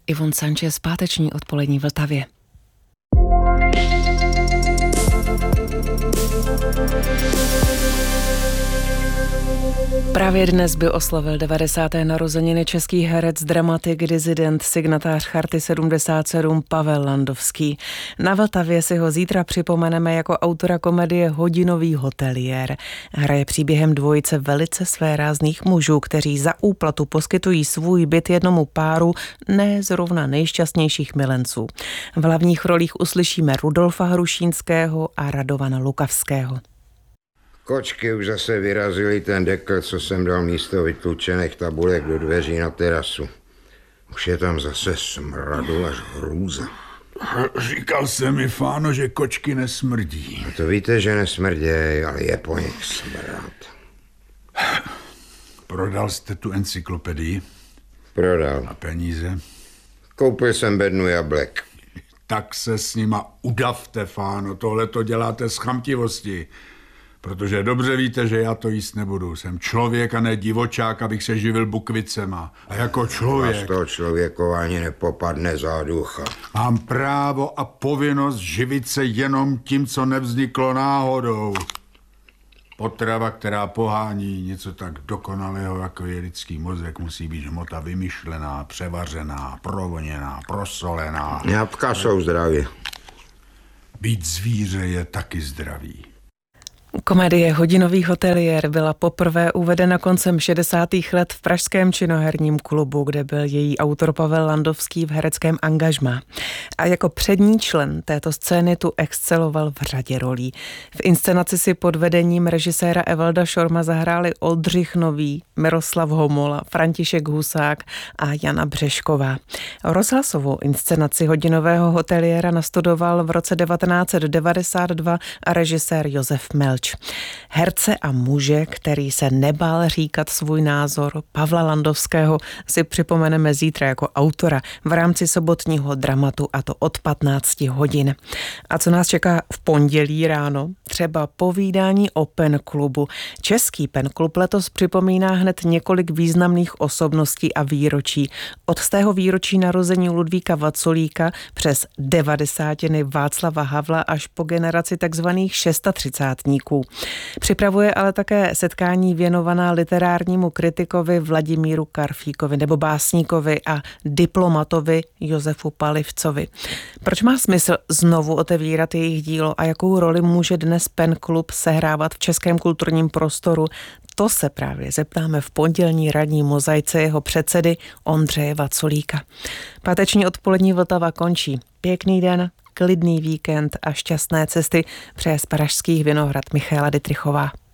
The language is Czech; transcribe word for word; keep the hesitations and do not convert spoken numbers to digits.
Ivon Sanchez, páteční odpolední Vltavě. Právě dnes by oslavil devadesáté narozeniny český herec, dramatik, dizident, signatář Charty sedmdesát sedm Pavel Landovský. Na Vltavě si ho zítra připomeneme jako autora komedie Hodinový hoteliér. Hraje příběhem dvojice velice svérázných mužů, kteří za úplatu poskytují svůj byt jednomu páru ne zrovna nejšťastnějších milenců. V hlavních rolích uslyšíme Rudolfa Hrušínského a Radovana Lukavského. Kočky už zase vyrazili ten dekl, co jsem dal místo vytlučených tabulek do dveří na terasu. Už je tam zase smradu až hrůza. Říkal jsem mi, Fáno, že kočky nesmrdí. No to víte, že nesmrděj, ale je po nich smrad. Prodal jste tu encyklopedii? Prodal. A peníze? Koupil jsem bednu jablek. Tak se s nima udavte, Fáno, tohle to děláte z chamtivosti. Protože dobře víte, že já to jíst nebudu. Jsem člověk a ne divočák, abych se živil bukvicema. A jako člověk... A z toho člověkování nepopadne záducha. Mám právo a povinnost živit se jenom tím, co nevzniklo náhodou. Potrava, která pohání něco tak dokonalého, jako je lidský mozek, musí být hmota vymyšlená, převařená, provoněná, prosolená. Jablka jsou zdraví. Být zvíře je taky zdravý. Komedie Hodinový hoteliér byla poprvé uvedena koncem šedesátých let v pražském činoherním klubu, kde byl její autor Pavel Landovský v hereckém angažmá. A jako přední člen této scény tu exceloval v řadě rolí. V inscenaci si pod vedením režiséra Evalda Šorma zahráli Oldřich Nový, Miroslav Homola, František Husák a Jana Břešková. Rozhlasovou inscenaci Hodinového hoteliéra nastudoval v roce devatenáct set devadesát dva a režisér Josef Melč. Herce a muže, který se nebál říkat svůj názor, Pavla Landovského, si připomeneme zítra jako autora v rámci sobotního dramatu, a to od patnácti hodin. A co nás čeká v pondělí ráno? Třeba povídání o Pen klubu. Český Pen klub letos připomíná hned několik významných osobností a výročí. Od stého výročí narození Ludvíka Vaculíka přes devadesátiny Václava Havla až po generaci takzvaných šestadvacátníků. Připravuje ale také setkání věnovaná literárnímu kritikovi Vladimíru Karfíkovi nebo básníkovi a diplomatovi Josefu Palivcovi. Proč má smysl znovu otevírat jejich dílo a jakou roli může dnes Pen klub sehrávat v českém kulturním prostoru? To se právě zeptáme v pondělní ranní mozaice jeho předsedy Ondřeje Vaculíka. Páteční odpolední Vltava končí. Pěkný den, klidný víkend a šťastné cesty přeje z Pražských Vinohrad Michaela Dittrichová.